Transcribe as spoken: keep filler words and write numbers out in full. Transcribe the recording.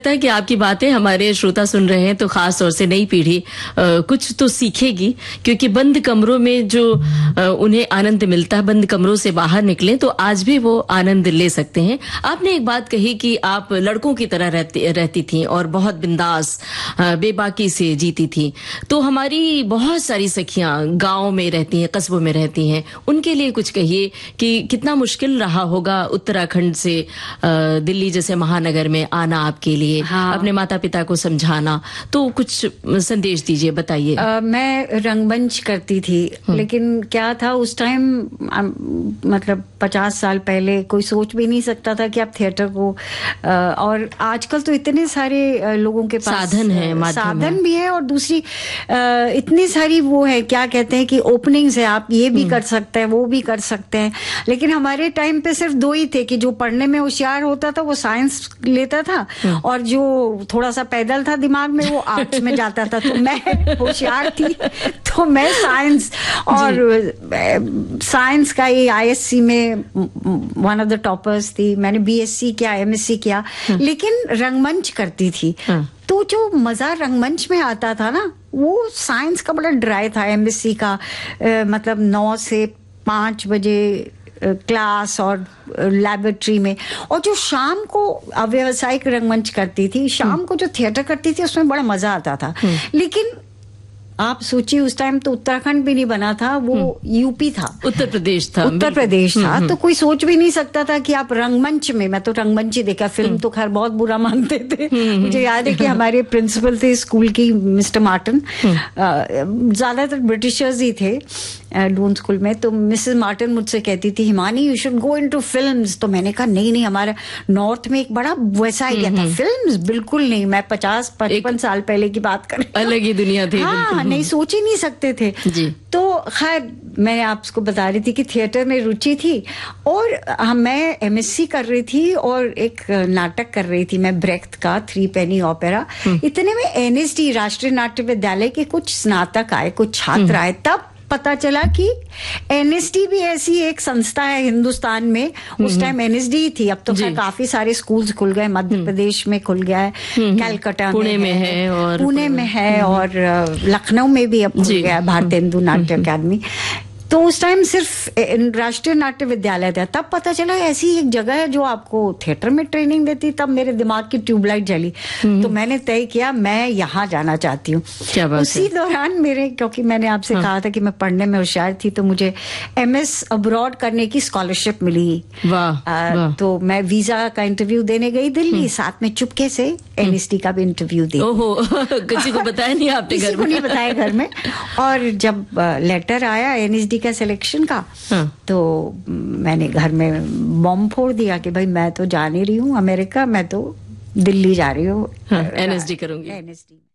लगता है कि आपकी बातें हमारे श्रोता सुन रहे हैं तो खास तौर से नई पीढ़ी आ, कुछ तो सीखेगी, क्योंकि बंद कमरों में जो आ, उन्हें आनंद मिलता है, बंद कमरों से बाहर निकले तो आज भी वो आनंद ले सकते हैं। आपने एक बात कही कि आप लड़कों की तरह रहती रहती थी और बहुत बिंदास बेबाकी से जीती थी। तो हमारी बहुत सारी सखियां गाँव में रहती हैं, कस्बों में रहती हैं, उनके लिए कुछ कहिए कि कितना मुश्किल रहा होगा उत्तराखंड से आ, दिल्ली जैसे महानगर में आना आपके लिए, हाँ। अपने माता पिता को समझाना, तो कुछ संदेश दीजिए, बताइए। मैं रंगमंच करती थी, लेकिन क्या था उस टाइम, मतलब पचास साल पहले कोई सोच भी नहीं सकता था कि आप थिएटर को, और आजकल तो इतने सारे लोगों के पास साधन है, साधन भी है, और दूसरी इतनी सारी वो है, क्या कहते हैं कि ओपनिंग्स है, आप ये भी कर सकते हैं, वो भी कर सकते हैं। लेकिन हमारे टाइम पे सिर्फ दो ही थे कि जो पढ़ने में होशियार होता था वो साइंस लेता था, और जो थोड़ा सा पैदल था दिमाग में वो आर्ट्स में जाता था। तो मैं होशियार थी तो मैं साइंस, और साइंस का ये आईएससी में वन ऑफ द टॉपर्स थी। मैंने बीएससी किया, एमएससी किया, लेकिन रंगमंच करती थी। तो जो मजा रंगमंच में आता था ना, वो साइंस का बड़ा ड्राई था। एमएससी का आ, मतलब नौ से पांच बजे क्लास और लैबोरेटरी में, और जो शाम को व्यावसायिक रंगमंच करती थी, शाम को जो थिएटर करती थी, उसमें बड़ा मजा आता था। लेकिन आप सोचिए उस टाइम तो उत्तराखंड भी नहीं बना था, वो यूपी था, उत्तर प्रदेश था, उत्तर प्रदेश था। तो कोई सोच भी नहीं सकता था कि आप रंगमंच में, मैं तो रंगमंच ही देखा, फिल्म तो खैर बहुत बुरा मानते थे। मुझे याद है कि हमारे प्रिंसिपल थे स्कूल की, मिस्टर मार्टिन, ज्यादातर ब्रिटिशर्स ही थे लून स्कूल में। तो मिसेस मार्टिन मुझसे कहती थी, Himani you should go into films. तो मैंने कहा नहीं नहीं, हमारा नॉर्थ में एक बड़ा वैसा आइडिया था, फिल्म्स बिल्कुल नहीं। मैं पचास पचपन साल पहले की बात कर, अलग ही दुनिया थी। हाँ, नहीं सोच ही नहीं सकते थे जी। तो खैर मैंने आपको बता रही थी कि थिएटर में रुचि थी, और हम मैं एमएससी कर रही थी और एक नाटक कर रही थी मैं, ब्रेख्त का थ्री पेनी ओपेरा। इतने में एनएसडी, राष्ट्रीय नाट्य विद्यालय के कुछ स्नातक आए, कुछ छात्र आए। तब पता चला कि एनएसडी भी ऐसी एक संस्था है हिंदुस्तान में। उस टाइम एनएसडी थी, अब तो खैर काफी सारे स्कूल्स खुल गए, मध्य प्रदेश में खुल गया है, कैलकाटा पुणे में है, और पुणे में है, और लखनऊ में भी अब खुल गया है भारतीय हिंदू नाट्य अकादमी। तो उस टाइम सिर्फ राष्ट्रीय नाट्य विद्यालय था। तब पता चला ऐसी एक जगह है जो आपको थिएटर में ट्रेनिंग देती। तब मेरे दिमाग की ट्यूबलाइट जली, तो मैंने तय किया मैं यहाँ जाना चाहती हूँ। उसी दौरान मेरे, क्योंकि मैंने आपसे हाँ। कहा था कि मैं पढ़ने में होशियार थी, तो मुझे एमएस अब्रॉड करने की स्कॉलरशिप मिली। वाह, वाह। तो मैं वीजा का इंटरव्यू देने गई दिल्ली, साथ में चुपके से एनएसडी का भी इंटरव्यू दी। ओहो, किसी को बताया नहीं आपने? किसी को नहीं बताया घर में। और जब लेटर आया एनएसडी का सिलेक्शन का, हाँ। तो मैंने घर में बॉम्ब फोड़ दिया कि भाई मैं तो जा नहीं रही हूँ अमेरिका, मैं तो दिल्ली जा रही हूँ, हाँ, एनएसडी करूंगी। एनएसडी